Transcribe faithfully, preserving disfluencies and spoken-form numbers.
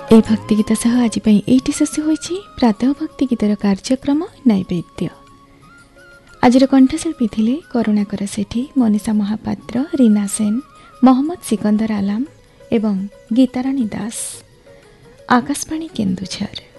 ए भक्ति गीत सह आज ये शेष होइछि प्रातः भक्ति गीतर कार्यक्रम नैवेद्य। आज कंठशिल्पी थिले करुणाकर सेठी, मनीषा महापात्र, रीना सेन, मोहम्मद सिकंदर आलम एवं गीताराणी दास। आकाशवाणी केन्दुझर।